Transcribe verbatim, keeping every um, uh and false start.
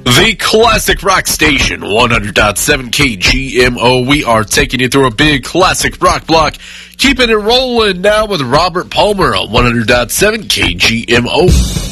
The Classic Rock Station, one hundred point seven K G M O. We are taking you through a big classic rock block. Keeping it rolling now with Robert Palmer on one hundred point seven K G M O.